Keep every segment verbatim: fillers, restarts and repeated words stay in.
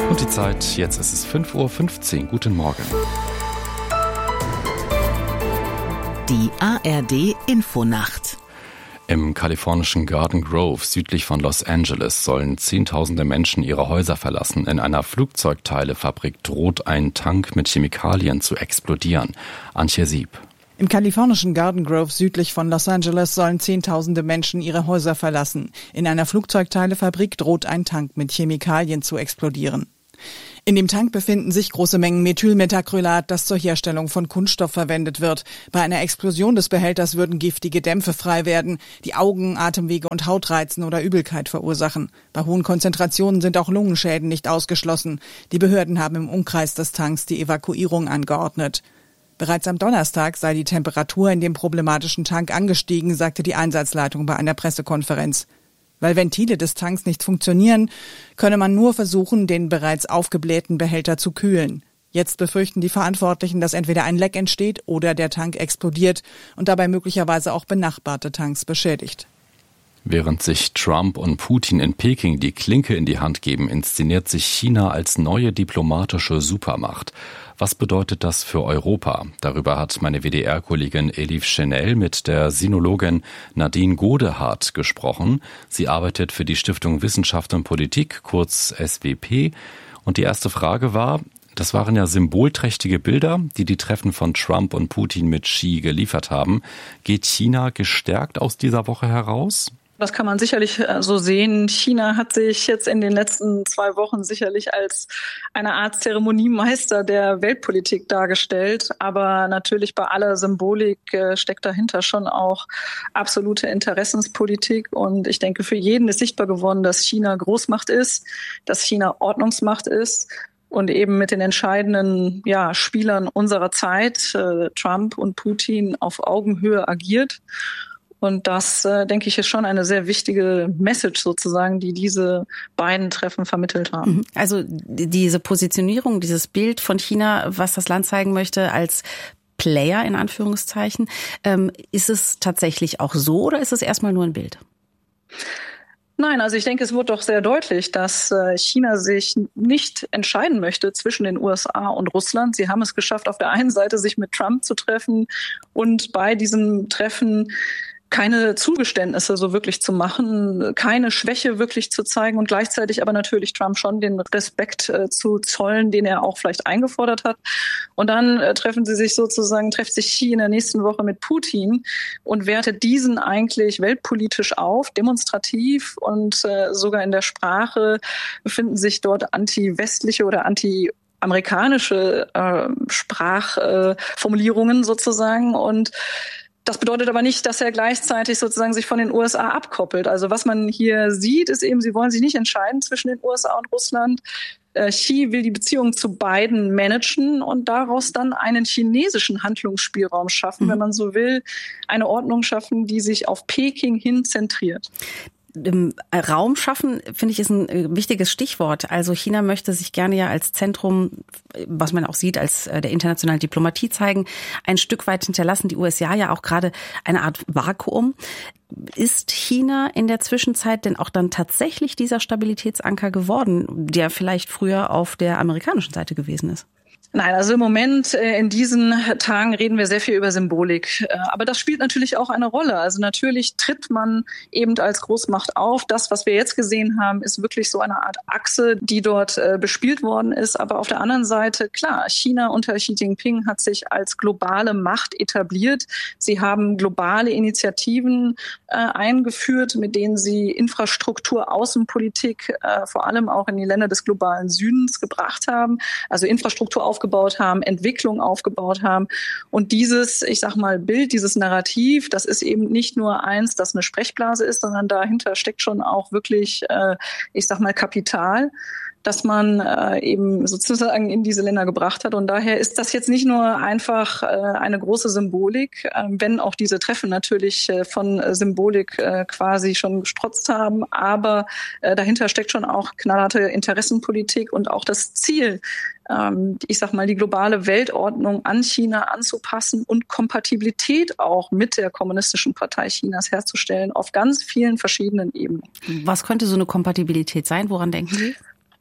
Und die Zeit, jetzt ist es fünf Uhr fünfzehn. Guten Morgen. Die A R D-Infonacht. Im kalifornischen Garden Grove südlich von Los Angeles sollen Zehntausende Menschen ihre Häuser verlassen. In einer Flugzeugteilefabrik droht ein Tank mit Chemikalien zu explodieren. Antje Sieb. Im kalifornischen Garden Grove südlich von Los Angeles sollen Zehntausende Menschen ihre Häuser verlassen. In einer Flugzeugteilefabrik droht ein Tank mit Chemikalien zu explodieren. In dem Tank befinden sich große Mengen Methylmethacrylat, das zur Herstellung von Kunststoff verwendet wird. Bei einer Explosion des Behälters würden giftige Dämpfe frei werden, die Augen, Atemwege und Haut reizen oder Übelkeit verursachen. Bei hohen Konzentrationen sind auch Lungenschäden nicht ausgeschlossen. Die Behörden haben im Umkreis des Tanks die Evakuierung angeordnet. Bereits am Donnerstag sei die Temperatur in dem problematischen Tank angestiegen, sagte die Einsatzleitung bei einer Pressekonferenz. Weil Ventile des Tanks nicht funktionieren, könne man nur versuchen, den bereits aufgeblähten Behälter zu kühlen. Jetzt befürchten die Verantwortlichen, dass entweder ein Leck entsteht oder der Tank explodiert und dabei möglicherweise auch benachbarte Tanks beschädigt. Während sich Trump und Putin in Peking die Klinke in die Hand geben, inszeniert sich China als neue diplomatische Supermacht. Was bedeutet das für Europa? Darüber hat meine W D R-Kollegin Elif Schenel mit der Sinologin Nadine Godehard gesprochen. Sie arbeitet für die Stiftung Wissenschaft und Politik, kurz S W P. Und die erste Frage war, das waren ja symbolträchtige Bilder, die die Treffen von Trump und Putin mit Xi geliefert haben. Geht China gestärkt aus dieser Woche heraus? Das kann man sicherlich so sehen. China hat sich jetzt in den letzten zwei Wochen sicherlich als eine Art Zeremoniemeister der Weltpolitik dargestellt. Aber natürlich bei aller Symbolik steckt dahinter schon auch absolute Interessenspolitik. Und ich denke, für jeden ist sichtbar geworden, dass China Großmacht ist, dass China Ordnungsmacht ist. Und eben mit den entscheidenden ja, Spielern unserer Zeit, äh, Trump und Putin, auf Augenhöhe agiert. Und das, äh, denke ich, ist schon eine sehr wichtige Message sozusagen, die diese beiden Treffen vermittelt haben. Also diese Positionierung, dieses Bild von China, was das Land zeigen möchte als Player in Anführungszeichen, ähm, ist es tatsächlich auch so oder ist es erstmal nur ein Bild? Nein, also ich denke, es wird doch sehr deutlich, dass China sich nicht entscheiden möchte zwischen den U S A und Russland. Sie haben es geschafft, auf der einen Seite sich mit Trump zu treffen und bei diesem Treffen keine Zugeständnisse so wirklich zu machen, keine Schwäche wirklich zu zeigen und gleichzeitig aber natürlich Trump schon den Respekt äh, zu zollen, den er auch vielleicht eingefordert hat. Und dann äh, treffen sie sich sozusagen, trifft sich Xi in der nächsten Woche mit Putin und wertet diesen eigentlich weltpolitisch auf, demonstrativ und äh, sogar in der Sprache befinden sich dort anti-westliche oder anti amerikanische äh, Sprachformulierungen äh, sozusagen und das bedeutet aber nicht, dass er gleichzeitig sozusagen sich von den U S A abkoppelt. Also was man hier sieht, ist eben, sie wollen sich nicht entscheiden zwischen den U S A und Russland. Xi will die Beziehung zu beiden managen und daraus dann einen chinesischen Handlungsspielraum schaffen, mhm. wenn man so will, eine Ordnung schaffen, die sich auf Peking hin zentriert. Raum schaffen, finde ich, ist ein wichtiges Stichwort. Also China möchte sich gerne ja als Zentrum, was man auch sieht, als der internationalen Diplomatie zeigen, ein Stück weit hinterlassen. Die U S A ja auch gerade eine Art Vakuum. Ist China in der Zwischenzeit denn auch dann tatsächlich dieser Stabilitätsanker geworden, der vielleicht früher auf der amerikanischen Seite gewesen ist? Nein, also im Moment, äh, in diesen Tagen reden wir sehr viel über Symbolik. Äh, aber das spielt natürlich auch eine Rolle. Also natürlich tritt man eben als Großmacht auf. Das, was wir jetzt gesehen haben, ist wirklich so eine Art Achse, die dort äh, bespielt worden ist. Aber auf der anderen Seite, klar, China unter Xi Jinping hat sich als globale Macht etabliert. Sie haben globale Initiativen äh, eingeführt, mit denen sie Infrastruktur, Außenpolitik, äh, vor allem auch in die Länder des globalen Südens gebracht haben. Also Infrastruktur aufgebaut haben, Entwicklung aufgebaut haben. Und dieses, ich sag mal, Bild, dieses Narrativ, das ist eben nicht nur eins, das eine Sprechblase ist, sondern dahinter steckt schon auch wirklich, äh, ich sag mal, Kapital, dass man äh, eben sozusagen in diese Länder gebracht hat. Und daher ist das jetzt nicht nur einfach äh, eine große Symbolik, äh, wenn auch diese Treffen natürlich äh, von Symbolik äh, quasi schon gestrotzt haben. Aber äh, dahinter steckt schon auch knallharte Interessenpolitik und auch das Ziel, ähm, ich sag mal, die globale Weltordnung an China anzupassen und Kompatibilität auch mit der Kommunistischen Partei Chinas herzustellen auf ganz vielen verschiedenen Ebenen. Was könnte so eine Kompatibilität sein? Woran denken Sie?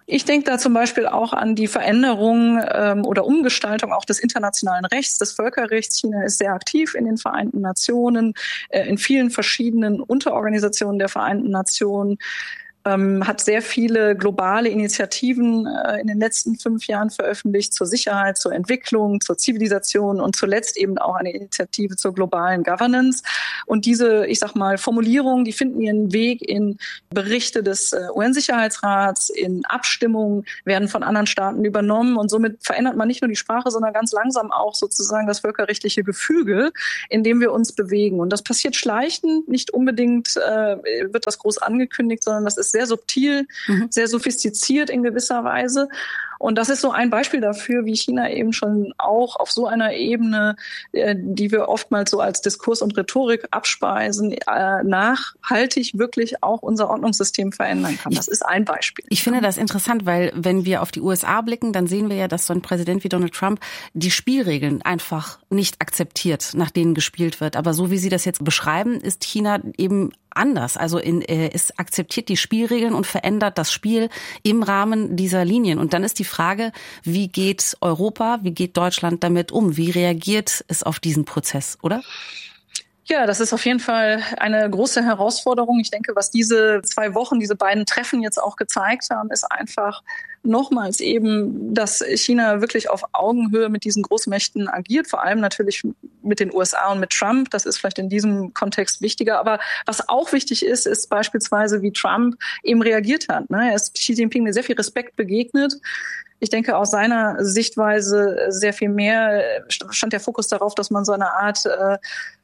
Ich denke da zum Beispiel auch an die Veränderung ähm, oder Umgestaltung auch des internationalen Rechts, des Völkerrechts. China ist sehr aktiv in den Vereinten Nationen, äh, in vielen verschiedenen Unterorganisationen der Vereinten Nationen. Ähm, hat sehr viele globale Initiativen äh, in den letzten fünf Jahren veröffentlicht zur Sicherheit, zur Entwicklung, zur Zivilisation und zuletzt eben auch eine Initiative zur globalen Governance. Und diese, ich sag mal, Formulierungen, die finden ihren Weg in Berichte des äh, U N-Sicherheitsrats, in Abstimmungen, werden von anderen Staaten übernommen und somit verändert man nicht nur die Sprache, sondern ganz langsam auch sozusagen das völkerrechtliche Gefüge, in dem wir uns bewegen. Und das passiert schleichend, nicht unbedingt äh, wird das groß angekündigt, sondern das ist sehr subtil, mhm. sehr sophistiziert in gewisser Weise. Und das ist so ein Beispiel dafür, wie China eben schon auch auf so einer Ebene, äh, die wir oftmals so als Diskurs und Rhetorik abspeisen, äh, nachhaltig wirklich auch unser Ordnungssystem verändern kann. Das ist ein Beispiel. Ich finde das interessant, weil wenn wir auf die U S A blicken, dann sehen wir ja, dass so ein Präsident wie Donald Trump die Spielregeln einfach nicht akzeptiert, nach denen gespielt wird. Aber so wie Sie das jetzt beschreiben, ist China eben anders. Also in, äh, es akzeptiert die Spielregeln und verändert das Spiel im Rahmen dieser Linien. Und dann ist die Frage, wie geht Europa, wie geht Deutschland damit um? Wie reagiert es auf diesen Prozess, oder? Ja, das ist auf jeden Fall eine große Herausforderung. Ich denke, was diese zwei Wochen, diese beiden Treffen jetzt auch gezeigt haben, ist einfach nochmals eben, dass China wirklich auf Augenhöhe mit diesen Großmächten agiert, vor allem natürlich mit den U S A und mit Trump. Das ist vielleicht in diesem Kontext wichtiger. Aber was auch wichtig ist, ist beispielsweise, wie Trump eben reagiert hat. Er ist Xi Jinping mit sehr viel Respekt begegnet. Ich denke, aus seiner Sichtweise sehr viel mehr stand der Fokus darauf, dass man so eine Art äh,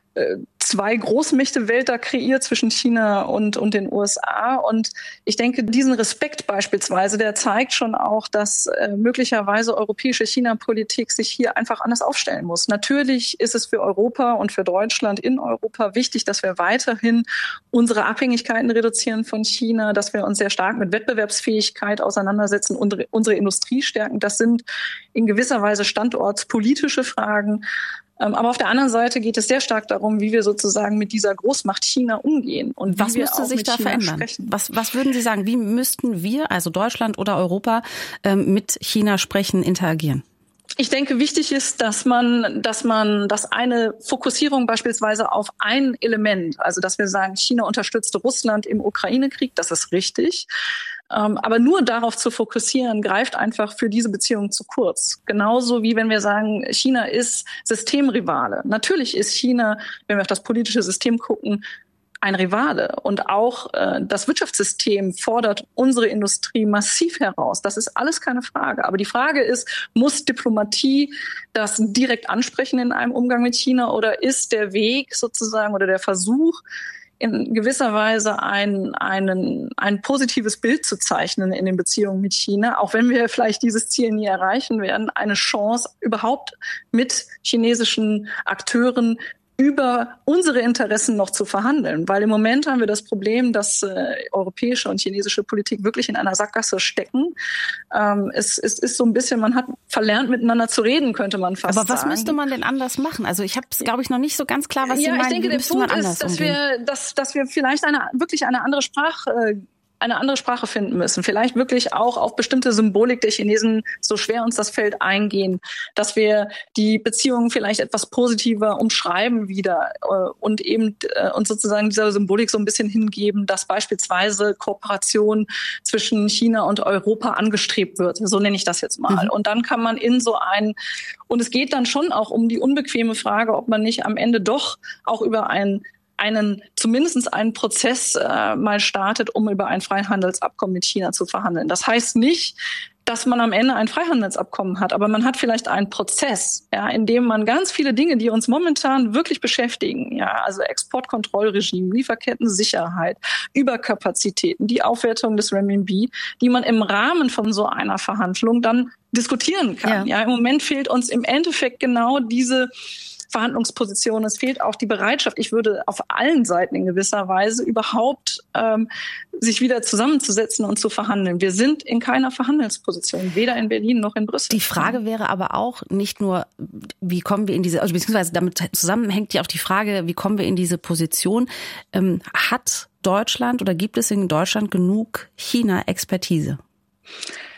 zwei Großmächte-Welt da kreiert zwischen China und, und den U S A. Und ich denke, diesen Respekt beispielsweise, der zeigt schon auch, dass äh, möglicherweise europäische China-Politik sich hier einfach anders aufstellen muss. Natürlich ist es für Europa und für Deutschland in Europa wichtig, dass wir weiterhin unsere Abhängigkeiten reduzieren von China, dass wir uns sehr stark mit Wettbewerbsfähigkeit auseinandersetzen, unsere, unsere Industrie stärken. Das sind in gewisser Weise standortspolitische Fragen. Aber auf der anderen Seite geht es sehr stark darum, wie wir sozusagen mit dieser Großmacht China umgehen und wie was wir müsste auch sich mit da China verändern? sprechen. Was, was würden Sie sagen? Wie müssten wir, also Deutschland oder Europa, ähm, mit China sprechen, interagieren? Ich denke, wichtig ist, dass man, dass man, dass eine Fokussierung beispielsweise auf ein Element, also dass wir sagen, China unterstützte Russland im Ukraine-Krieg, das ist richtig. Aber nur darauf zu fokussieren, greift einfach für diese Beziehung zu kurz. Genauso wie wenn wir sagen, China ist Systemrivale. Natürlich ist China, wenn wir auf das politische System gucken, ein Rivale. Und auch äh, das Wirtschaftssystem fordert unsere Industrie massiv heraus. Das ist alles keine Frage. Aber die Frage ist, muss Diplomatie das direkt ansprechen in einem Umgang mit China oder ist der Weg sozusagen oder der Versuch, in gewisser Weise ein, einen, ein positives Bild zu zeichnen in den Beziehungen mit China, auch wenn wir vielleicht dieses Ziel nie erreichen werden, eine Chance überhaupt mit chinesischen Akteuren über unsere Interessen noch zu verhandeln. Weil im Moment haben wir das Problem, dass äh, europäische und chinesische Politik wirklich in einer Sackgasse stecken. Ähm, es, es ist so ein bisschen, man hat verlernt, miteinander zu reden, könnte man fast sagen. Aber was sagen. müsste man denn anders machen? Also ich habe es, glaube ich, noch nicht so ganz klar, was ja, Sie meinen. Ja, ich denke, der Punkt ist, dass umgehen? wir, dass, dass wir vielleicht eine wirklich eine andere Sprache äh, eine andere Sprache finden müssen. Vielleicht wirklich auch auf bestimmte Symbolik der Chinesen, so schwer uns das fällt, eingehen. Dass wir die Beziehungen vielleicht etwas positiver umschreiben wieder äh, und eben äh, uns sozusagen dieser Symbolik so ein bisschen hingeben, dass beispielsweise Kooperation zwischen China und Europa angestrebt wird. So nenne ich das jetzt mal. Mhm. Und dann kann man in so ein, und es geht dann schon auch um die unbequeme Frage, ob man nicht am Ende doch auch über ein einen zumindest einen Prozess äh, mal startet, um über ein Freihandelsabkommen mit China zu verhandeln. Das heißt nicht, dass man am Ende ein Freihandelsabkommen hat, aber man hat vielleicht einen Prozess, ja, in dem man ganz viele Dinge, die uns momentan wirklich beschäftigen, ja, also Exportkontrollregime, Lieferkettensicherheit, Überkapazitäten, die Aufwertung des Renminbi, die man im Rahmen von so einer Verhandlung dann diskutieren kann. Ja, ja im Moment fehlt uns im Endeffekt genau diese Verhandlungsposition. Es fehlt auch die Bereitschaft, ich würde auf allen Seiten in gewisser Weise überhaupt ähm, sich wieder zusammenzusetzen und zu verhandeln. Wir sind in keiner Verhandlungsposition, weder in Berlin noch in Brüssel. Die Frage wäre aber auch nicht nur, wie kommen wir in diese, also beziehungsweise damit zusammenhängt ja auch die Frage, wie kommen wir in diese Position? Ähm, hat Deutschland oder gibt es in Deutschland genug China-Expertise?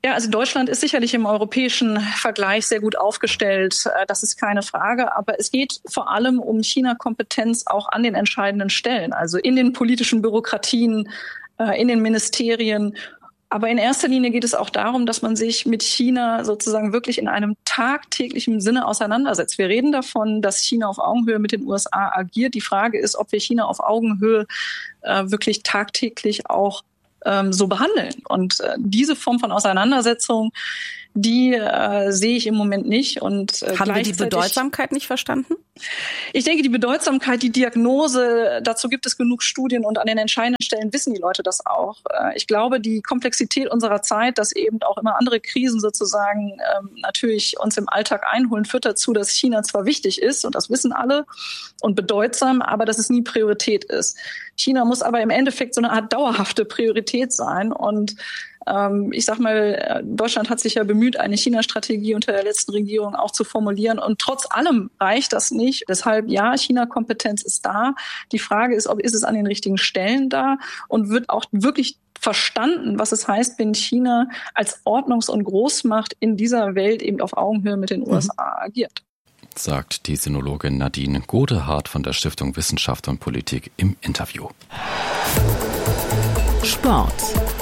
Ja, also Deutschland ist sicherlich im europäischen Vergleich sehr gut aufgestellt. Das ist keine Frage. Aber es geht vor allem um China-Kompetenz auch an den entscheidenden Stellen, also in den politischen Bürokratien, in den Ministerien. Aber in erster Linie geht es auch darum, dass man sich mit China sozusagen wirklich in einem tagtäglichen Sinne auseinandersetzt. Wir reden davon, dass China auf Augenhöhe mit den U S A agiert. Die Frage ist, ob wir China auf Augenhöhe äh, wirklich tagtäglich auch ähm, so behandeln. Und äh, diese Form von Auseinandersetzung, die äh, sehe ich im Moment nicht. Und äh, haben wir die Bedeutsamkeit nicht verstanden? Ich denke, die Bedeutsamkeit, die Diagnose, dazu gibt es genug Studien und an den entscheidenden Stellen wissen die Leute das auch. Äh, ich glaube, die Komplexität unserer Zeit, dass eben auch immer andere Krisen sozusagen ähm, natürlich uns im Alltag einholen, führt dazu, dass China zwar wichtig ist, und das wissen alle, und bedeutsam, aber dass es nie Priorität ist. China muss aber im Endeffekt so eine Art dauerhafte Priorität sein. Und ich sag mal, Deutschland hat sich ja bemüht, eine China-Strategie unter der letzten Regierung auch zu formulieren. Und trotz allem reicht das nicht. Deshalb, ja, China-Kompetenz ist da. Die Frage ist, ob ist es an den richtigen Stellen da und wird auch wirklich verstanden, was es heißt, wenn China als Ordnungs- und Großmacht in dieser Welt eben auf Augenhöhe mit den U S A mhm. agiert. Sagt die Sinologin Nadine Godehard von der Stiftung Wissenschaft und Politik im Interview. Sport.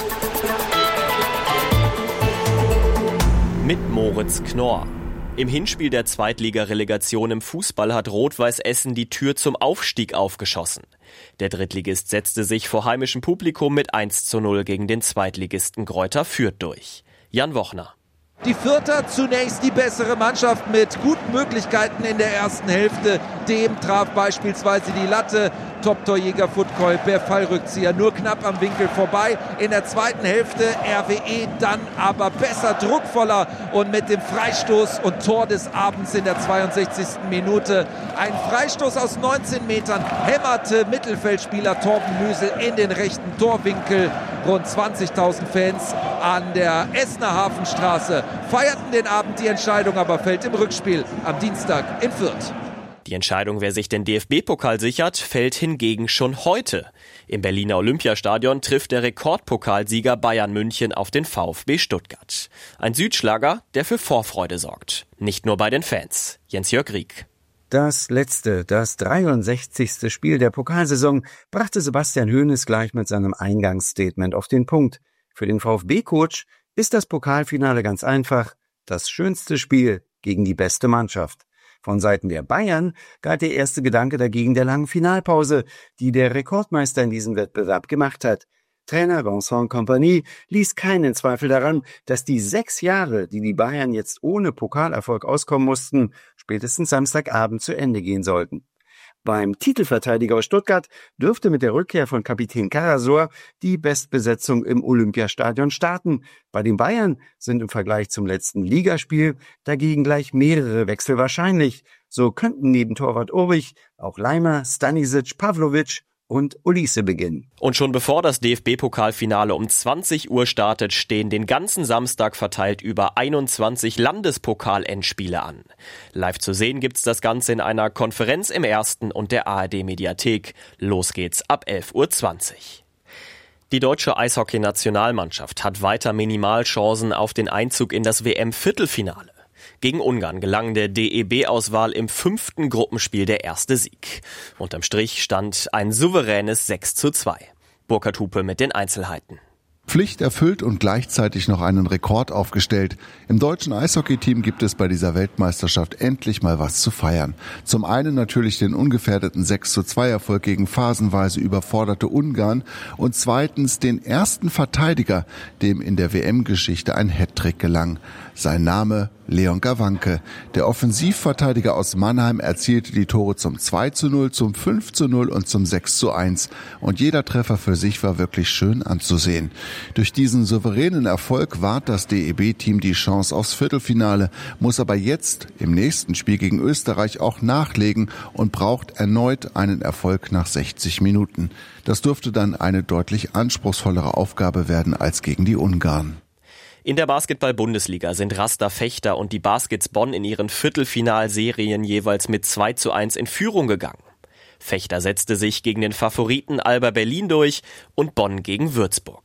Mit Moritz Knorr. Im Hinspiel der Zweitliga-Relegation im Fußball hat Rot-Weiß Essen die Tür zum Aufstieg aufgeschossen. Der Drittligist setzte sich vor heimischem Publikum mit eins zu null gegen den Zweitligisten Greuther Fürth durch. Jan Wochner. Die Fürther zunächst die bessere Mannschaft mit guten Möglichkeiten in der ersten Hälfte. Dem traf beispielsweise die Latte. Top-Torjäger Futkoy per Fallrückzieher nur knapp am Winkel vorbei. In der zweiten Hälfte R W E dann aber besser, druckvoller und mit dem Freistoß und Tor des Abends in der zweiundsechzigsten Minute. Ein Freistoß aus neunzehn Metern hämmerte Mittelfeldspieler Torben Müsel in den rechten Torwinkel. Rund zwanzigtausend Fans an der Essener Hafenstraße feierten den Abend. Die Entscheidung aber fällt im Rückspiel am Dienstag in Fürth. Die Entscheidung, wer sich den D F B-Pokal sichert, fällt hingegen schon heute. Im Berliner Olympiastadion trifft der Rekordpokalsieger Bayern München auf den VfB Stuttgart. Ein Südschlager, der für Vorfreude sorgt. Nicht nur bei den Fans. Jens-Jörg Rieck. Das letzte, das dreiundsechzigste Spiel der Pokalsaison brachte Sebastian Hoeneß gleich mit seinem Eingangsstatement auf den Punkt. Für den VfB-Coach ist das Pokalfinale ganz einfach das schönste Spiel gegen die beste Mannschaft. Von Seiten der Bayern galt der erste Gedanke dagegen der langen Finalpause, die der Rekordmeister in diesem Wettbewerb gemacht hat. Trainer Vincent Kompany ließ keinen Zweifel daran, dass die sechs Jahre, die die Bayern jetzt ohne Pokalerfolg auskommen mussten, spätestens Samstagabend zu Ende gehen sollten. Beim Titelverteidiger aus Stuttgart dürfte mit der Rückkehr von Kapitän Karasor die Bestbesetzung im Olympiastadion starten. Bei den Bayern sind im Vergleich zum letzten Ligaspiel dagegen gleich mehrere Wechsel wahrscheinlich. So könnten neben Torwart Urbich auch Leimer, Stanisic, Pavlovic und Olise beginnen. Und schon bevor das D F B-Pokalfinale um zwanzig Uhr startet, stehen den ganzen Samstag verteilt über einundzwanzig Landespokal-Endspiele an. Live zu sehen gibt's das Ganze in einer Konferenz im Ersten und der A R D-Mediathek. Los geht's ab elf Uhr zwanzig. Die deutsche Eishockey-Nationalmannschaft hat weiter Minimalchancen auf den Einzug in das W M-Viertelfinale. Gegen Ungarn gelang der D E B-Auswahl im fünften Gruppenspiel der erste Sieg. Unterm Strich stand ein souveränes sechs zu zwei. Burkhard Hupe mit den Einzelheiten. Pflicht erfüllt und gleichzeitig noch einen Rekord aufgestellt. Im deutschen Eishockeyteam gibt es bei dieser Weltmeisterschaft endlich mal was zu feiern. Zum einen natürlich den ungefährdeten sechs zu zwei Erfolg gegen phasenweise überforderte Ungarn und zweitens den ersten Verteidiger, dem in der W M-Geschichte ein Hattrick gelang. Sein Name Leon Gawanke. Der Offensivverteidiger aus Mannheim erzielte die Tore zum zwei zu null, zum fünf zu null und zum sechs zu eins. Und jeder Treffer für sich war wirklich schön anzusehen. Durch diesen souveränen Erfolg wahrt das D E B-Team die Chance aufs Viertelfinale, muss aber jetzt im nächsten Spiel gegen Österreich auch nachlegen und braucht erneut einen Erfolg nach sechzig Minuten. Das dürfte dann eine deutlich anspruchsvollere Aufgabe werden als gegen die Ungarn. In der Basketball-Bundesliga sind Rasta Fechter und die Baskets Bonn in ihren Viertelfinalserien jeweils mit zwei zu eins in Führung gegangen. Fechter setzte sich gegen den Favoriten Alba Berlin durch und Bonn gegen Würzburg.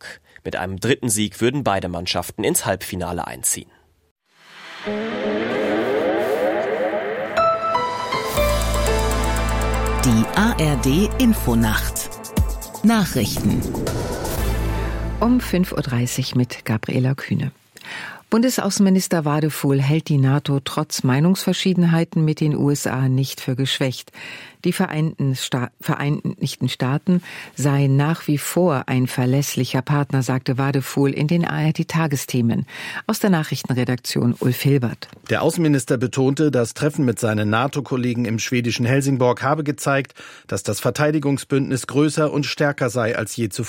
Mit einem dritten Sieg würden beide Mannschaften ins Halbfinale einziehen. Die A R D-Infonacht. Nachrichten. Um fünf Uhr dreißig mit Gabriela Kühne. Bundesaußenminister Wadefuhl hält die NATO trotz Meinungsverschiedenheiten mit den U S A nicht für geschwächt. Die Vereinten, Sta- Vereinigten Staaten seien nach wie vor ein verlässlicher Partner, sagte Wadefuhl in den A R D-Tagesthemen. Aus der Nachrichtenredaktion Ulf Hilbert. Der Außenminister betonte, das Treffen mit seinen NATO-Kollegen im schwedischen Helsingborg habe gezeigt, dass das Verteidigungsbündnis größer und stärker sei als je zuvor.